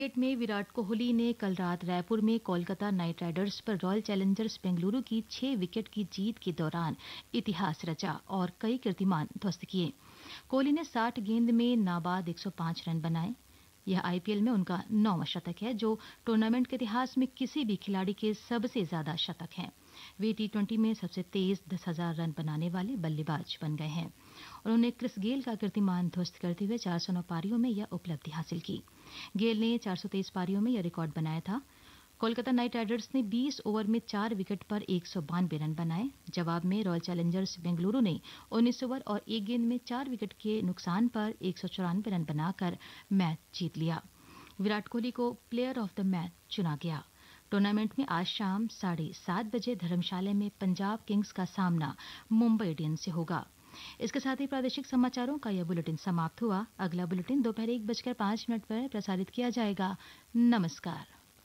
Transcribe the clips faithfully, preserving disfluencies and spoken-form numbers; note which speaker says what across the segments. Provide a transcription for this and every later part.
Speaker 1: Cricket में विराट कोहली ने कल रात रायपुर में कोलकाता नाइट राइडर्स पर रॉयल चैलेंजर्स बेंगलुरु की छह विकेट की जीत के दौरान इतिहास रचा और कई कीर्तिमान ध्वस्त किए। कोहली ने साठ गेंद में नाबाद एक सौ पाँच रन बनाए। यह आईपीएल में उनका नौवां शतक है, जो टूर्नामेंट के इतिहास में किसी भी खिलाड़ी के सबसे ज्यादा शतक हैं। वे टी ट्वेंटी में सबसे तेज दस हजार रन बनाने वाले बल्लेबाज बन गए हैं। उन्होंने क्रिस गेल का कीर्तिमान ध्वस्त करते हुए चार सौ नौ पारियों में यह उपलब्धि हासिल की। गेल ने चार सौ तेईस पारियों में यह रिकॉर्ड बनाया था। कोलकाता नाइट राइडर्स ने बीस ओवर में चार विकेट पर एक सौ बानवे रन बनाए। जवाब में रॉयल चैलेंजर्स बेंगलुरु ने उन्नीस ओवर और एक गेंद में चार विकेट के नुकसान पर एक सौ चौरानवे रन बनाकर मैच जीत लिया। विराट कोहली को प्लेयर ऑफ द मैच चुना गया। टूर्नामेंट में आज शाम साढ़े सात बजे धर्मशाला में पंजाब किंग्स का सामना मुंबई इंडियंस से होगा। इसके साथ ही प्रादेशिक समाचारों का यह बुलेटिन समाप्त हुआ। अगला बुलेटिन दोपहर एक बजकर पांच मिनट पर प्रसारित किया जाएगा। नमस्कार।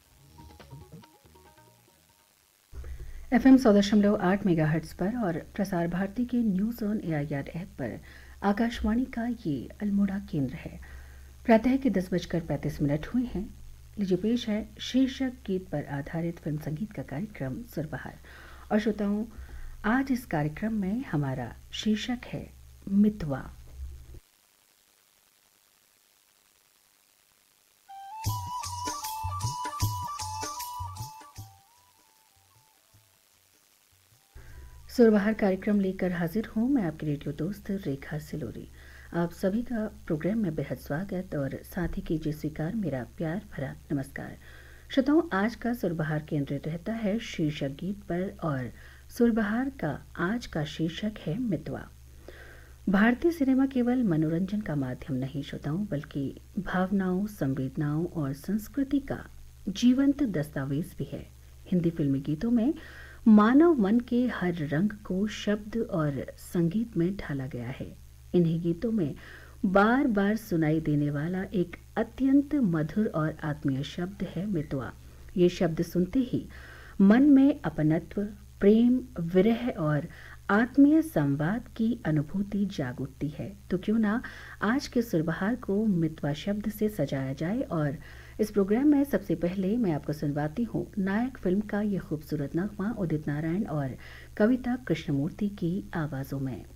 Speaker 2: एफएम सौ दशमलव आठ मेगाहर्ट्ज पर और प्रसार भारती के न्यूज ऑन एआईआर ऐप पर आकाशवाणी का ये अल्मोड़ा केंद्र है। प्रातः के दस बजकर पैंतीस मिनट हुए हैं। लीजिए पेश है शीर्षक गीत पर आधारित फिल्म संगीत का कार्यक्रम सुरबहार। और श्रोताओं, आज इस कार्यक्रम में हमारा शीर्षक है मितवा। सुरबहार कार्यक्रम लेकर हाजिर हूं मैं, आपकी रेडियो दोस्त रेखा सिलोरी। आप सभी का प्रोग्राम में बेहद स्वागत और साथ ही कीजिए स्वीकार मेरा प्यार भरा नमस्कार। श्रोताओं, आज का सुरबहार केंद्रित रहता है शीर्षक गीत पर और सुरबहार का आज का शीर्षक है मितवा। भारतीय सिनेमा केवल मनोरंजन का माध्यम नहीं श्रोताओं, बल्कि भावनाओं, संवेदनाओं और संस्कृति का जीवंत दस्तावेज भी है। हिंदी फिल्मी गीतों में मानव मन के हर रंग को शब्द और संगीत में ढाला गया है। इन्हीं गीतों में बार बार सुनाई देने वाला एक अत्यंत मधुर और आत्मीय शब्द है मितवा। ये शब्द सुनते ही मन में अपनत्व, प्रेम, विरह और आत्मीय संवाद की अनुभूति जाग उठती है। तो क्यों ना आज के सुरबहार को मितवा शब्द से सजाया जाए। और इस प्रोग्राम में सबसे पहले मैं आपको सुनवाती हूँ नायक फिल्म का ये खूबसूरत नगमा उदित नारायण और कविता कृष्णमूर्ति की आवाजों में।